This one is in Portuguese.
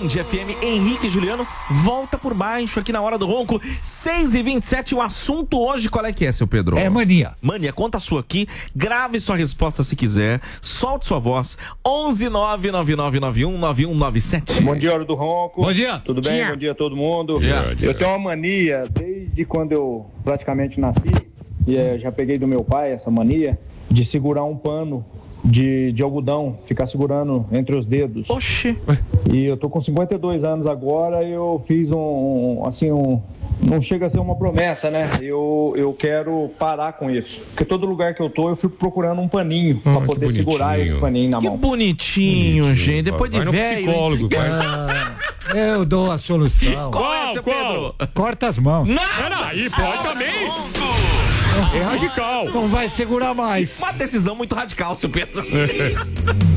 Band FM, Henrique e Juliano, volta por baixo aqui na Hora do Ronco, 6h27. O assunto hoje, qual é que é, seu Pedro? É mania. Mania, conta a sua aqui, grave sua resposta se quiser, solte sua voz, 11999919197. Bom dia, Hora do Ronco. Bom dia. Tudo bem? Bom dia a todo mundo. Dia. Eu tenho uma mania, desde quando eu praticamente nasci, e já peguei do meu pai essa mania, de segurar um pano de algodão, ficar segurando entre os dedos. Oxi. E eu tô com 52 anos agora, eu fiz não chega a ser uma promessa, né? Eu quero parar com isso. Porque todo lugar que eu tô, eu fico procurando um paninho pra poder segurar esse paninho na Que mão. bonitinho, gente. Depois de vai no velho. psicólogo, vai. Eu dou a solução. Qual é, seu Pedro? Corta as mãos. Peraí, pode também. É radical. Não vai segurar mais. Uma decisão muito radical, seu Pedro.